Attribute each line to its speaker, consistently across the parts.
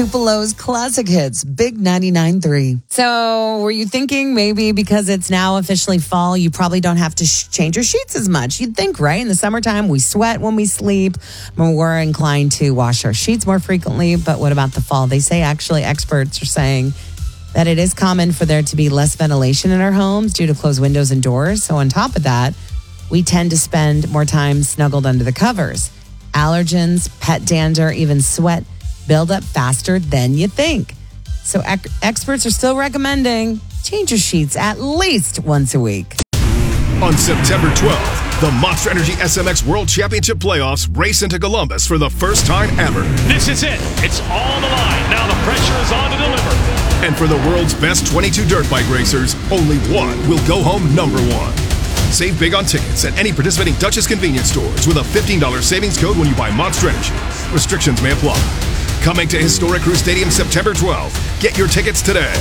Speaker 1: Tupelo's classic hits, Big 99.3. So were you thinking maybe because it's now officially fall, you probably don't have to change your sheets as much? You'd think, right? In the summertime, we sweat when we sleep. We're inclined to wash our sheets more frequently. But what about the fall? They say actually experts are saying that it is common for there to be less ventilation in our homes due to closed windows and doors. So on top of that, we tend to spend more time snuggled under the covers. Allergens, pet dander, even sweat build up faster than you think. So experts are still recommending change your sheets at least once a week.
Speaker 2: On September 12th, the Monster Energy SMX World Championship Playoffs race into Columbus for the first time ever.
Speaker 3: This is it. It's all on the line. Now the pressure is on to deliver.
Speaker 2: And for the world's best 22 dirt bike racers, only one will go home number one. Save big on tickets at any participating Duchess convenience stores with a $15 savings code when you buy Monster Energy. Restrictions may apply. Coming to Historic Crew Stadium September 12th. Get your tickets today.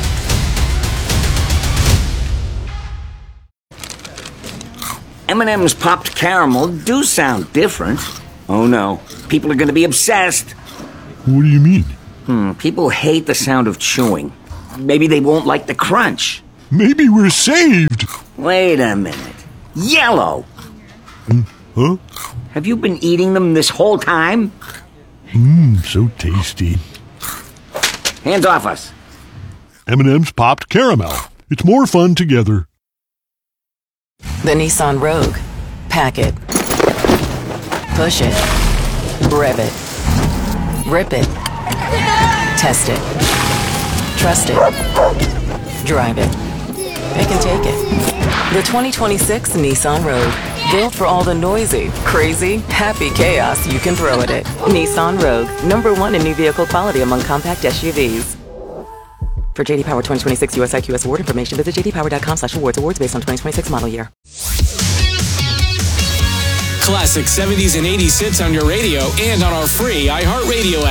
Speaker 4: M&M's popped caramel do sound different. Oh no, people are going to be obsessed.
Speaker 5: What do you mean?
Speaker 4: People hate the sound of chewing. Maybe they won't like the crunch.
Speaker 5: Maybe we're saved.
Speaker 4: Wait a minute. Yellow!
Speaker 5: Huh?
Speaker 4: Have you been eating them this whole time?
Speaker 5: So tasty.
Speaker 4: Hands off us.
Speaker 5: M&M's popped caramel. It's more fun together.
Speaker 6: The Nissan Rogue. Pack it. Push it. Rev it. Rip it. Test it. Trust it. Drive it. Pick and take it. The 2026 Nissan Rogue. Built for all the noisy, crazy, happy chaos you can throw at it. Nissan Rogue. #1 in new vehicle quality among compact SUVs. For JD Power 2026 US IQS award information, visit jdpower.com/awards. Awards based on 2026 model year.
Speaker 7: Classic 70s and 80s hits on your radio and on our free iHeartRadio app.